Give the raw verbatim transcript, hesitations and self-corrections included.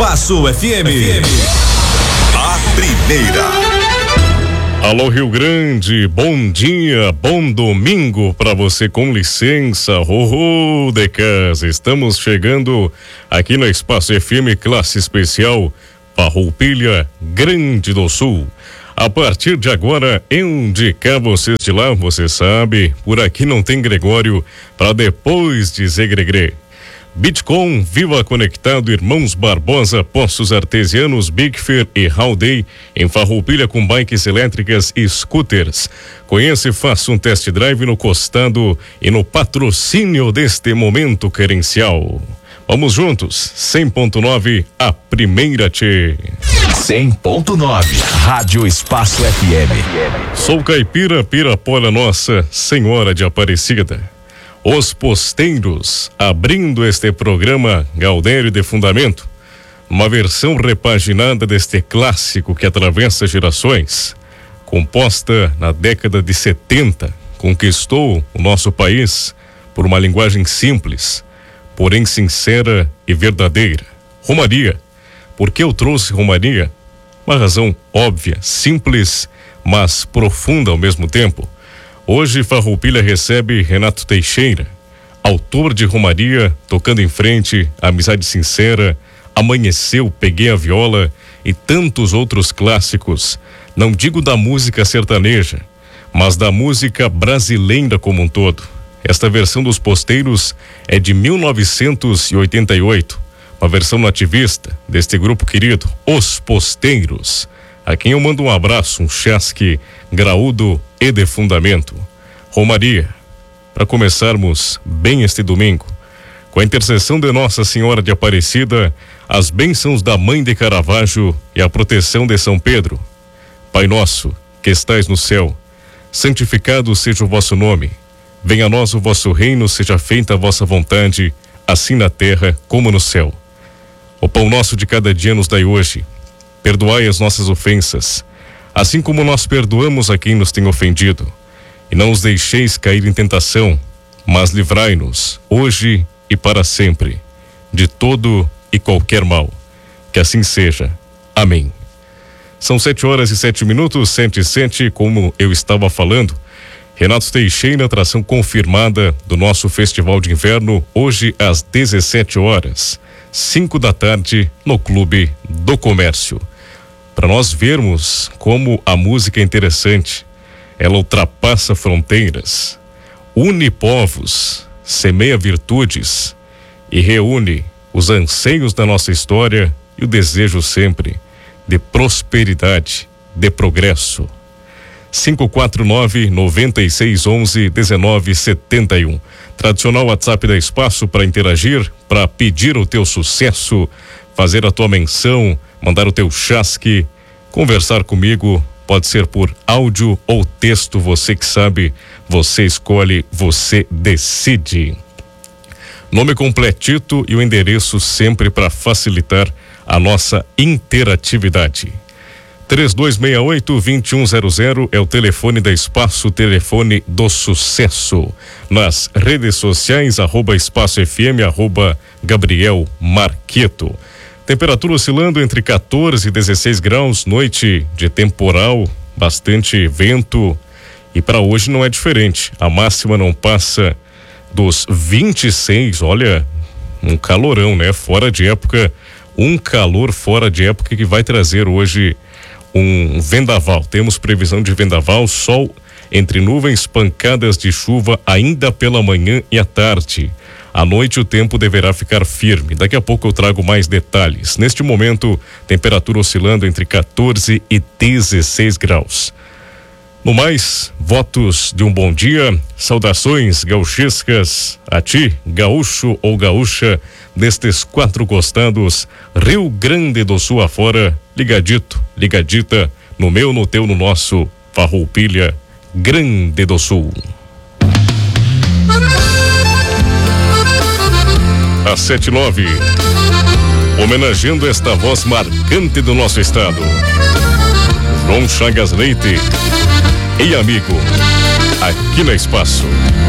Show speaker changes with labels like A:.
A: Espaço F M. A primeira.
B: Alô Rio Grande, bom dia, bom domingo pra você, com licença, ho, ho de casa. Estamos chegando aqui no Espaço F M, classe especial Farroupilha, Grande do Sul. A partir de agora, onde cá vocês de lá, você sabe, por aqui não tem Gregório pra depois dizer gregre. Bitcom, Viva Conectado, Irmãos Barbosa, Poços Artesianos, Bigfer e Howday, em Farroupilha com bikes elétricas e scooters. Conheça e faça um test drive no costado e no patrocínio deste momento querencial. Vamos juntos, cem ponto nove, a primeira tchê.
A: cem ponto nove, Rádio Espaço F M.
B: Sou caipira, Pirapora Nossa Senhora de Aparecida. Os Posteiros, abrindo este programa Gaudério de Fundamento, uma versão repaginada deste clássico que atravessa gerações, composta na década de setenta, conquistou o nosso país por uma linguagem simples, porém sincera e verdadeira. Romaria. Por que eu trouxe Romaria? Uma razão óbvia, simples, mas profunda ao mesmo tempo. Hoje Farroupilha recebe Renato Teixeira, autor de Romaria, Tocando em Frente, Amizade Sincera, Amanheceu, Peguei a Viola e tantos outros clássicos, não digo da música sertaneja, mas da música brasileira como um todo. Esta versão dos Posteiros é de mil novecentos e oitenta e oito, uma versão nativista deste grupo querido, Os Posteiros, a quem eu mando um abraço, um chasque graúdo e de fundamento. Romaria, para começarmos bem este domingo, com a intercessão de Nossa Senhora de Aparecida, as bênçãos da Mãe de Caravaggio e a proteção de São Pedro. Pai nosso, que estais no céu, santificado seja o vosso nome. Venha a nós o vosso reino, seja feita a vossa vontade, assim na terra como no céu. O pão nosso de cada dia nos dai hoje. Perdoai as nossas ofensas, assim como nós perdoamos a quem nos tem ofendido. E não os deixeis cair em tentação, mas livrai-nos, hoje e para sempre, de todo e qualquer mal. Que assim seja. Amém. São sete horas e sete minutos, sete e sete, como eu estava falando. Renato Teixeira, atração confirmada do nosso Festival de Inverno, hoje às dezessete horas, cinco da tarde, no Clube do Comércio. Para nós vermos como a música é interessante, ela ultrapassa fronteiras, une povos, semeia virtudes e reúne os anseios da nossa história e o desejo sempre de prosperidade, de progresso. cinco quatro nove, nove seis um um, um nove sete um. Tradicional WhatsApp da Espaço para interagir, para pedir o teu sucesso, fazer a tua menção, mandar o teu chasque, conversar comigo, pode ser por áudio ou texto, você que sabe, você escolhe, você decide. Nome completito e o endereço sempre para facilitar a nossa interatividade. três dois seis oito, dois um zero zero é o telefone da Espaço, telefone do sucesso. Nas redes sociais, arroba Espaço F M, arroba Gabriel Marqueto. Temperatura oscilando entre quatorze e dezesseis graus, noite de temporal, bastante vento, e para hoje não é diferente. A máxima não passa dos vinte e seis, olha, um calorão, né? Fora de época, um calor fora de época que vai trazer hoje um vendaval. Temos previsão de vendaval, sol entre nuvens, pancadas de chuva ainda pela manhã e à tarde. À noite o tempo deverá ficar firme. Daqui a pouco eu trago mais detalhes. Neste momento, temperatura oscilando entre quatorze e dezesseis graus. No mais, votos de um bom dia, saudações gauchescas a ti, gaúcho ou gaúcha, destes quatro costados, Rio Grande do Sul afora, ligadito, ligadita, no meu, no teu, no nosso, Farroupilha, Grande do Sul. Às sete e nove, homenageando esta voz marcante do nosso estado, João Chagas Leite e amigo, aqui na Espaço.